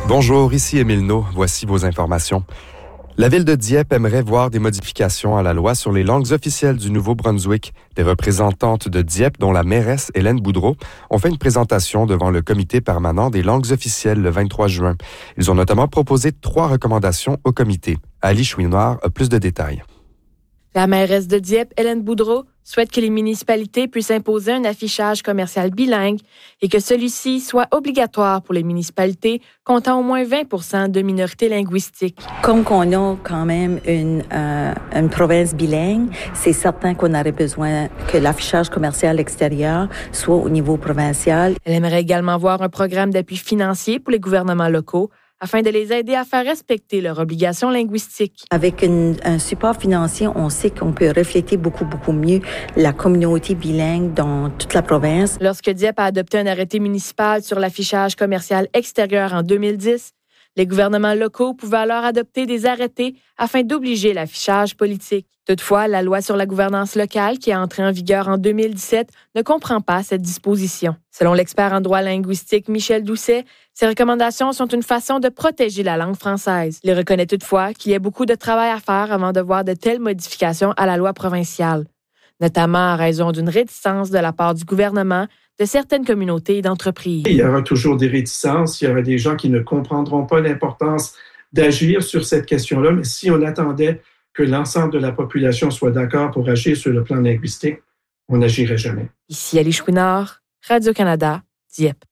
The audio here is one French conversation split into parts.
Bonjour, ici Émile Naud. Voici vos informations. La ville de Dieppe aimerait voir des modifications à la loi sur les langues officielles du Nouveau-Brunswick. Des représentantes de Dieppe, dont la mairesse Hélène Boudreau, ont fait une présentation devant le comité permanent des langues officielles le 23 juin. Ils ont notamment proposé 3 recommandations au comité. Ali Chouinard a plus de détails. La mairesse de Dieppe, Hélène Boudreau, souhaite que les municipalités puissent imposer un affichage commercial bilingue et que celui-ci soit obligatoire pour les municipalités comptant au moins 20% de minorités linguistiques. Comme on a quand même une province bilingue, c'est certain qu'on aurait besoin que l'affichage commercial extérieur soit au niveau provincial. Elle aimerait également voir un programme d'appui financier pour les gouvernements locaux afin de les aider à faire respecter leurs obligations linguistiques. Avec un support financier, on sait qu'on peut refléter beaucoup mieux la communauté bilingue dans toute la province. Lorsque Dieppe a adopté un arrêté municipal sur l'affichage commercial extérieur en 2010, les gouvernements locaux pouvaient alors adopter des arrêtés afin d'obliger l'affichage politique. Toutefois, la loi sur la gouvernance locale, qui est entrée en vigueur en 2017, ne comprend pas cette disposition. Selon l'expert en droit linguistique Michel Doucet, ces recommandations sont une façon de protéger la langue française. Il reconnaît toutefois qu'il y a beaucoup de travail à faire avant de voir de telles modifications à la loi provinciale, notamment en raison d'une réticence de la part du gouvernement, de certaines communautés et d'entreprises. Il y aura toujours des réticences, il y aura des gens qui ne comprendront pas l'importance d'agir sur cette question-là, mais si on attendait que l'ensemble de la population soit d'accord pour agir sur le plan linguistique, on n'agirait jamais. Ici Ali Chouinard, Radio-Canada, Dieppe.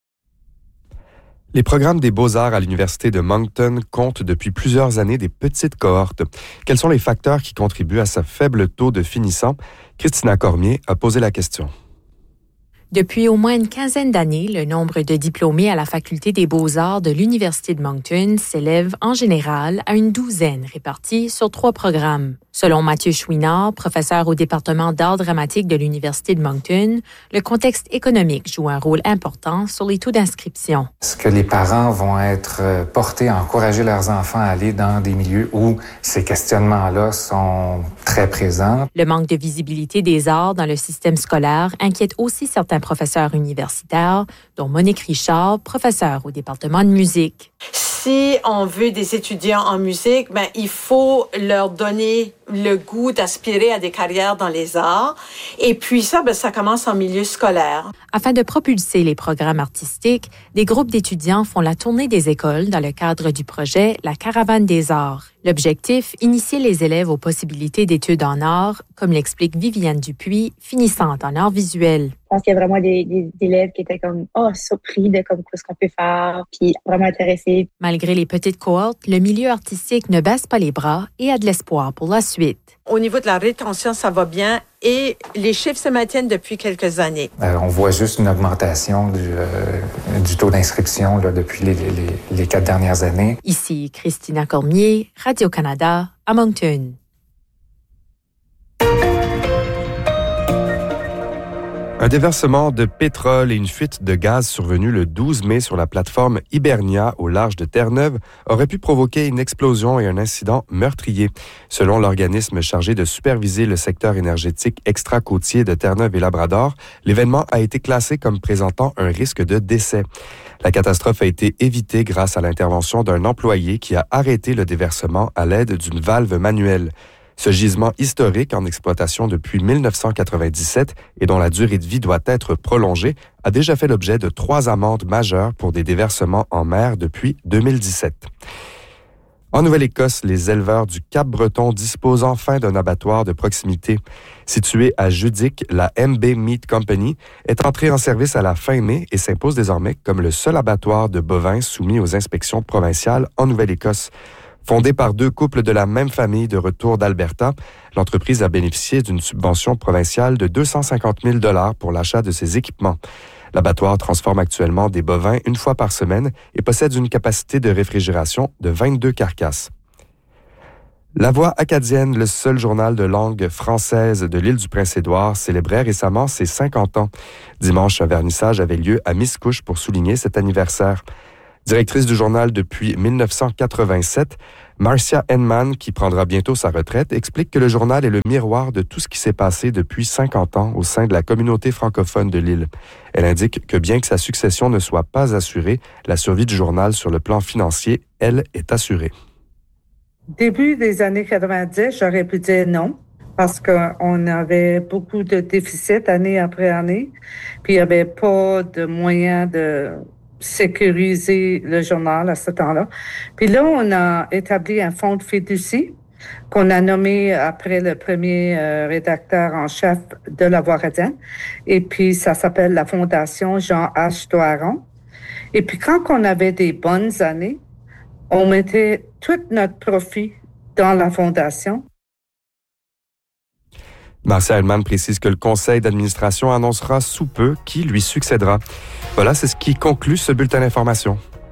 Les programmes des Beaux-Arts à l'Université de Moncton comptent depuis plusieurs années des petites cohortes. Quels sont les facteurs qui contribuent à ce faible taux de finissants? Christina Cormier a posé la question. Depuis au moins une quinzaine d'années, le nombre de diplômés à la Faculté des Beaux-Arts de l'Université de Moncton s'élève en général à une douzaine répartis sur 3 programmes. Selon Mathieu Chouinard, professeur au département d'art dramatique de l'Université de Moncton, le contexte économique joue un rôle important sur les taux d'inscription. Est-ce que les parents vont être portés à encourager leurs enfants à aller dans des milieux où ces questionnements-là sont très présents? Le manque de visibilité des arts dans le système scolaire inquiète aussi certains professeurs universitaires, dont Monique Richard, professeure au département de musique. Si on veut des étudiants en musique, il faut leur donner le goût d'aspirer à des carrières dans les arts. Et puis ça commence en milieu scolaire. Afin de propulser les programmes artistiques, des groupes d'étudiants font la tournée des écoles dans le cadre du projet La Caravane des arts. L'objectif, initier les élèves aux possibilités d'études en arts, comme l'explique Viviane Dupuis, finissante en arts visuels. Je pense qu'il y a vraiment des élèves qui étaient comme surpris de ce qu'on peut faire, puis vraiment intéressés. Malgré les petites cohortes, le milieu artistique ne baisse pas les bras et a de l'espoir pour la suite. Au niveau de la rétention, ça va bien et les chiffres se maintiennent depuis quelques années. On voit juste une augmentation du taux d'inscription depuis les 4 dernières années. Ici Christina Cormier, Radio-Canada, à Moncton. Un déversement de pétrole et une fuite de gaz survenue le 12 mai sur la plateforme Hibernia au large de Terre-Neuve auraient pu provoquer une explosion et un incident meurtrier. Selon l'organisme chargé de superviser le secteur énergétique extra-côtier de Terre-Neuve et Labrador, l'événement a été classé comme présentant un risque de décès. La catastrophe a été évitée grâce à l'intervention d'un employé qui a arrêté le déversement à l'aide d'une valve manuelle. Ce gisement historique en exploitation depuis 1997 et dont la durée de vie doit être prolongée a déjà fait l'objet de 3 amendes majeures pour des déversements en mer depuis 2017. En Nouvelle-Écosse, les éleveurs du Cap-Breton disposent enfin d'un abattoir de proximité. Situé à Judique, la MB Meat Company est entrée en service à la fin mai et s'impose désormais comme le seul abattoir de bovins soumis aux inspections provinciales en Nouvelle-Écosse. Fondée par 2 couples de la même famille de retour d'Alberta, l'entreprise a bénéficié d'une subvention provinciale de 250 000 $ pour l'achat de ses équipements. L'abattoir transforme actuellement des bovins une fois par semaine et possède une capacité de réfrigération de 22 carcasses. La Voix acadienne, le seul journal de langue française de l'île du Prince-Édouard, célébrait récemment ses 50 ans. Dimanche, un vernissage avait lieu à Miscouche pour souligner cet anniversaire. Directrice du journal depuis 1987, Marcia Henman, qui prendra bientôt sa retraite, explique que le journal est le miroir de tout ce qui s'est passé depuis 50 ans au sein de la communauté francophone de l'île. Elle indique que bien que sa succession ne soit pas assurée, la survie du journal sur le plan financier, elle, est assurée. Début des années 90, j'aurais pu dire non, parce qu'on avait beaucoup de déficits année après année, puis il n'y avait pas de moyens de sécuriser le journal à ce temps-là. Puis là, on a établi un fonds de fiducie qu'on a nommé après le premier rédacteur en chef de La Voix quotidienne. Et puis, ça s'appelle la Fondation Jean H. Doiron. Et puis, quand on avait des bonnes années, on mettait tout notre profit dans la fondation. Marcia Hellman précise que le conseil d'administration annoncera sous peu qui lui succédera. Voilà, c'est ce qui conclut ce bulletin d'information.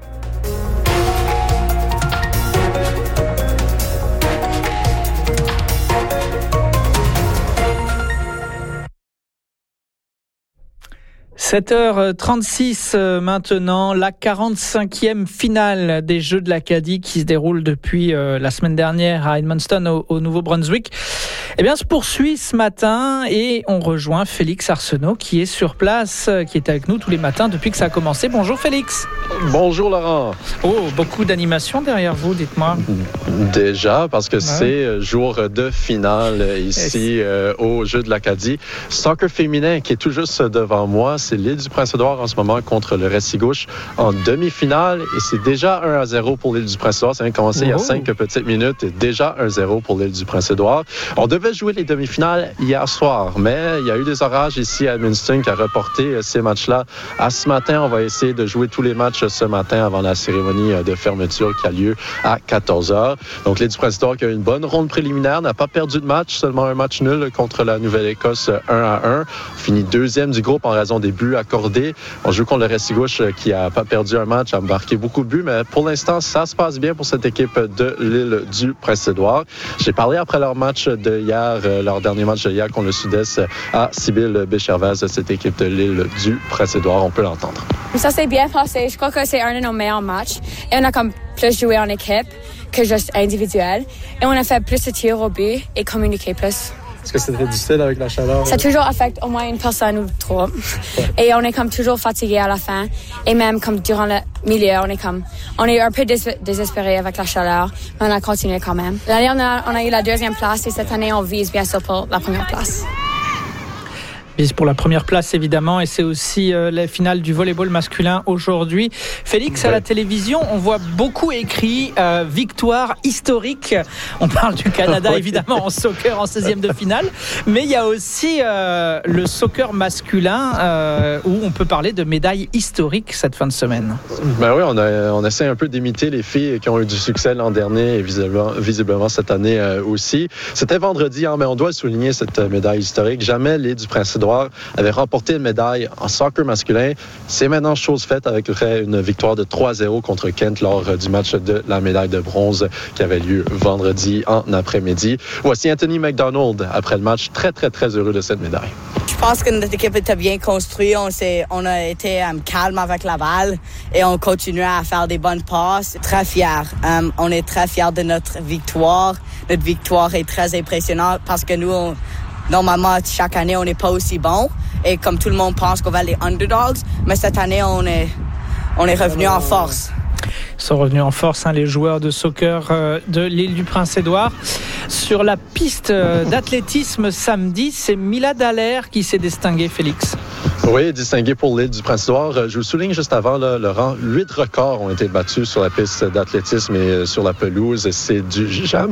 « 7h36 maintenant, la 45e finale des Jeux de l'Acadie qui se déroule depuis la semaine dernière à Edmundston au Nouveau-Brunswick. Eh bien, se poursuit ce matin et on rejoint Félix Arsenault qui est sur place, qui est avec nous tous les matins depuis que ça a commencé. Bonjour Félix. Bonjour Laurent. Oh, beaucoup d'animation derrière vous, dites-moi. Déjà, parce que c'est jour de finale ici aux Jeux de l'Acadie. Soccer féminin qui est tout juste devant moi, c'est l'île du Prince-Édouard en ce moment contre le Restigouche en demi-finale et c'est déjà 1-0 pour l'île du Prince-Édouard. Ça vient de commencer il y a 5 petites minutes et déjà 1-0 pour l'île du Prince-Édouard. On devait jouer les demi-finales hier soir, mais il y a eu des orages ici à Edmundston qui a reporté ces matchs-là à ce matin. On va essayer de jouer tous les matchs ce matin avant la cérémonie de fermeture qui a lieu à 14h. Donc l'île du Prince-Édouard qui a eu une bonne ronde préliminaire, n'a pas perdu de match, seulement un match nul contre la Nouvelle-Écosse 1-1. Finit deuxième du groupe en raison des buts accordés. On joue contre le Restigouche qui n'a pas perdu un match, a marqué beaucoup de buts, mais pour l'instant, ça se passe bien pour cette équipe de l'île du Prince-Édouard. J'ai parlé après leur match de hier, leur dernier match de hier contre le Sud-Est à Sybille Béchervaise de cette équipe de l'île du Prince-Édouard. On peut l'entendre. Ça s'est bien passé. Je crois que c'est un de nos meilleurs matchs. Et on a comme plus joué en équipe que juste individuel. Et on a fait plus de tirs au but et communiqué plus. Est-ce que c'était difficile avec la chaleur? Ça toujours affecte au moins une personne ou trois. Et on est comme toujours fatigué à la fin. Et même comme durant le milieu, on est un peu désespéré avec la chaleur. Mais on a continué quand même. L'année, on a eu la deuxième place et cette année, on vise bien sûr pour la première place. Vise pour la première place évidemment et c'est aussi la finale du volleyball masculin aujourd'hui. Félix, à la télévision, on voit beaucoup écrit victoire historique. On parle du Canada évidemment en soccer en 16e de finale, mais il y a aussi le soccer masculin où on peut parler de médailles historiques cette fin de semaine. Ben oui, on essaie un peu d'imiter les filles qui ont eu du succès l'an dernier et visiblement cette année aussi. C'était vendredi, mais on doit souligner cette médaille historique. Jamais l'île du Prince-Édouard avait remporté une médaille en soccer masculin. C'est maintenant chose faite avec une victoire de 3-0 contre Kent lors du match de la médaille de bronze qui avait lieu vendredi en après-midi. Voici Anthony McDonald après le match, très, très, très heureux de cette médaille. Je pense que notre équipe était bien construite. On a été calme avec la balle et on continue à faire des bonnes passes. Très fiers. On est très fiers de notre victoire. Notre victoire est très impressionnante parce que nous, normalement, chaque année, on n'est pas aussi bon. Et comme tout le monde pense qu'on va les underdogs, mais cette année, on est revenu en force. Ils sont revenus en force, les joueurs de soccer de l'île du Prince-Édouard. Sur la piste d'athlétisme samedi, c'est Mila Dallaire qui s'est distinguée, Félix. Oui, distingué pour l'île du Prince-Édouard. Je vous souligne juste avant, Laurent, 8 records ont été battus sur la piste d'athlétisme et sur la pelouse. C'est du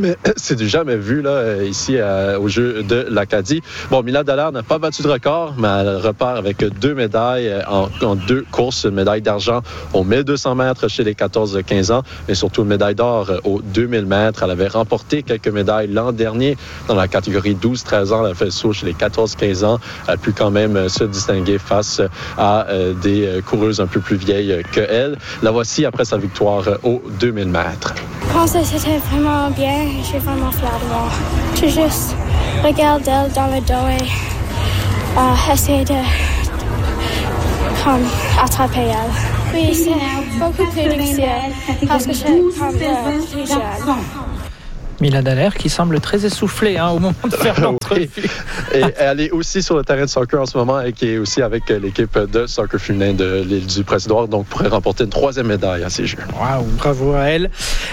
jamais vu là, ici au Jeu de l'Acadie. Bon, Mila Dallaire n'a pas battu de record, mais elle repart avec 2 médailles en 2 courses. Une médaille d'argent aux 1200 mètres chez les 14-15 ans, mais surtout une médaille d'or aux 2000 mètres. Elle avait remporté quelques médailles l'an dernier dans la catégorie 12-13 ans. Elle a fait le saut chez les 14-15 ans. Elle a pu quand même se distinguer face à des coureuses un peu plus vieilles qu'elle. La voici après sa victoire aux 2000 mètres. Je pense que c'était vraiment bien. Je suis vraiment fière de moi. J'ai juste regardé elle dans le dos et essayé de attraper elle. Oui, c'est beaucoup plus difficile parce que je suis plus jeune. Mila Dallaire qui semble très essoufflée au moment de faire l'entrevue. Oui. Et elle est aussi sur le terrain de soccer en ce moment et qui est aussi avec l'équipe de soccer féminin de l'île du Prince-Édouard, donc pourrait remporter une 3e médaille à ces Jeux. Waouh, bravo à elle.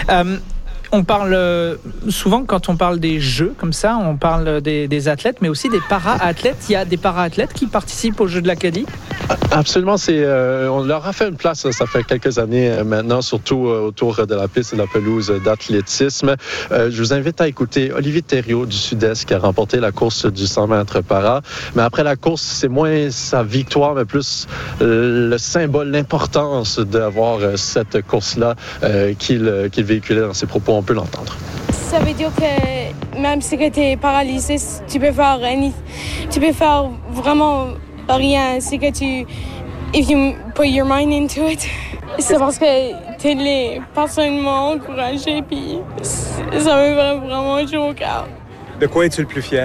On parle souvent, quand on parle des Jeux comme ça, on parle des athlètes, mais aussi des para-athlètes. Il y a des para-athlètes qui participent aux Jeux de l'Acadie? Absolument. On leur a fait une place, ça fait quelques années maintenant, surtout autour de la piste et de la pelouse d'athlétisme. Je vous invite à écouter Olivier Thériault du Sud-Est qui a remporté la course du 100 mètres para. Mais après la course, c'est moins sa victoire, mais plus le symbole, l'importance d'avoir cette course-là qu'il véhiculait dans ses propos. On peut l'entendre. Ça veut dire que même si tu es paralysé, tu peux faire vraiment rien. C'est que if you put your mind into it, c'est parce que tu les personnes m'ont encouragé, puis ça me fait vraiment chaud au cœur. De quoi es-tu le plus fier?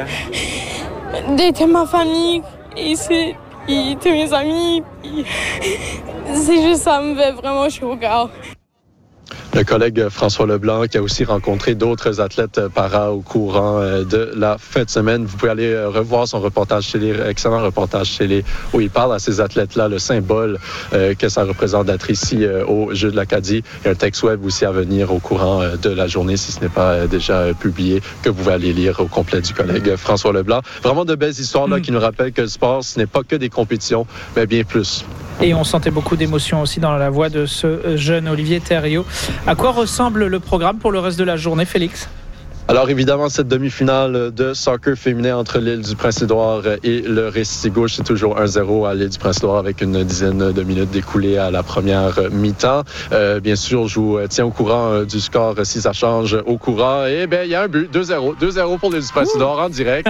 De ma famille ici, puis de mes amis. Puis c'est juste ça me fait vraiment chaud au cœur. Le collègue François Leblanc qui a aussi rencontré d'autres athlètes para au courant de la fin de semaine. Vous pouvez aller revoir son reportage télé, excellent reportage télé, où il parle à ces athlètes-là, le symbole que ça représente d'être ici au Jeux de l'Acadie. Il y a un texte web aussi à venir au courant de la journée, si ce n'est pas déjà publié, que vous pouvez aller lire au complet du collègue François Leblanc. Vraiment de belles histoires là, qui nous rappellent que le sport, ce n'est pas que des compétitions, mais bien plus. Et on sentait beaucoup d'émotion aussi dans la voix de ce jeune Olivier Thériault. À quoi ressemble le programme pour le reste de la journée, Félix? Alors évidemment, cette demi-finale de soccer féminin entre l'île du Prince-Édouard et le Restigouche, c'est toujours 1-0 à l'île du Prince-Édouard avec une dizaine de minutes découlées à la première mi-temps. Bien sûr, je vous tiens au courant du score si ça change au courant. Et bien, il y a un but, 2-0. 2-0 pour l'île du Prince-Édouard en direct.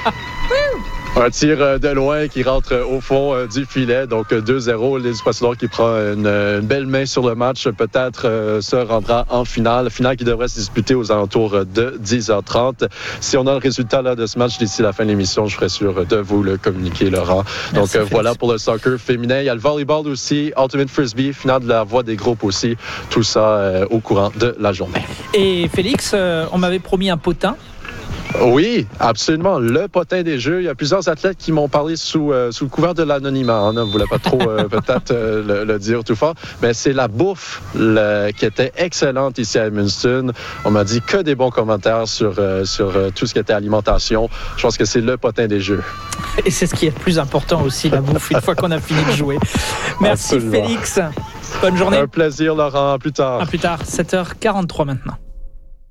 Un tir de loin qui rentre au fond du filet. Donc 2-0, l'île du Prince-Édouard qui prend une belle main sur le match. Peut-être se rendra en finale. Finale qui devrait se disputer aux alentours de 10h30. Si on a le résultat là, de ce match d'ici la fin de l'émission, je ferai sûr de vous le communiquer, Laurent. Merci, donc voilà pour le soccer féminin. Il y a le volleyball aussi, Ultimate Frisbee, finale de la voie des groupes aussi. Tout ça au courant de la journée. Et Félix, on m'avait promis un potin. Oui, absolument. Le potin des Jeux. Il y a plusieurs athlètes qui m'ont parlé sous le couvert de l'anonymat. On ne voulait pas trop peut-être le dire tout fort. Mais c'est la bouffe qui était excellente ici à Edmundston. On m'a dit que des bons commentaires sur tout ce qui était alimentation. Je pense que c'est le potin des Jeux. Et c'est ce qui est le plus important aussi, la bouffe, une fois qu'on a fini de jouer. Merci Absolument. Félix. Bonne journée. Un plaisir, Laurent. À plus tard. À plus tard, 7h43 maintenant.